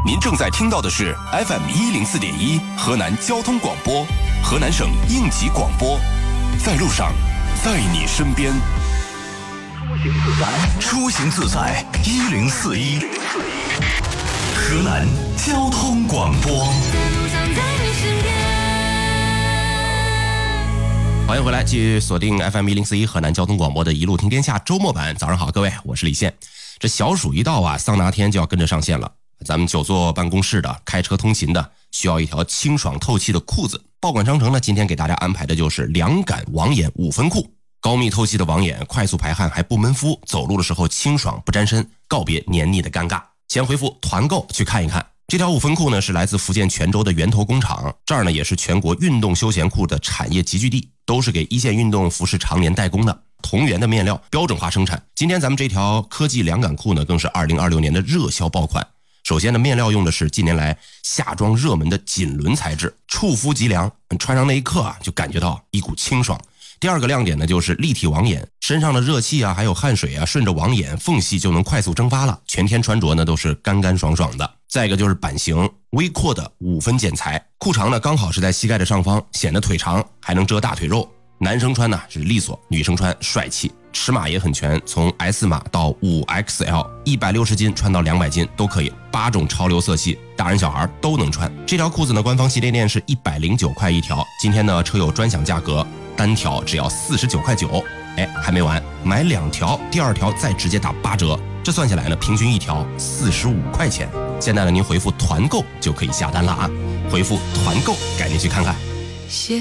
您正在听到的是 FM104.1 河南交通广播，河南省应急广播，在路上，在你身边。 出行自在1041，河南交通广播。 欢迎回来，继续锁定 FM104.1 河南交通广播的一路听天下周末版。早上好，各位，我是李现。这小暑一到啊，桑拿天就要跟着上线了。咱们久坐办公室的、开车通勤的，需要一条清爽透气的裤子。报馆商城呢，今天给大家安排的就是凉感网眼5分裤，高密透气的网眼，快速排汗还不闷肤，走路的时候清爽不沾身，告别黏腻的尴尬。先回复团购去看一看。这条5分裤呢，是来自福建泉州的源头工厂，这儿呢也是全国运动休闲裤的产业集聚地，都是给一线运动服饰常年代工的。同源的面料，标准化生产。今天咱们这条科技凉感裤呢，更是2026年的热销爆款。首先呢，面料用的是近年来夏装热门的锦纶材质，触肤即凉，穿上那一刻啊，就感觉到一股清爽。第二个亮点呢，就是立体网眼，身上的热气啊，还有汗水啊，顺着网眼缝隙就能快速蒸发了，全天穿着呢都是干干爽爽的。再一个就是版型微阔的5分剪裁，裤长呢刚好是在膝盖的上方，显得腿长，还能遮大腿肉。男生穿呢是利索，女生穿帅气。尺码也很全，从 S 码到 5XL，160斤穿到200斤都可以，8种潮流色系，大人小孩都能穿。这条裤子呢，官方系列店是109块一条，今天呢车友专享价格，单条只要49块9。哎，还没完，买2条，第2条再直接打8折，这算下来呢，平均一条45块钱。现在呢，您回复团购就可以下单了啊！回复团购，赶紧去看看。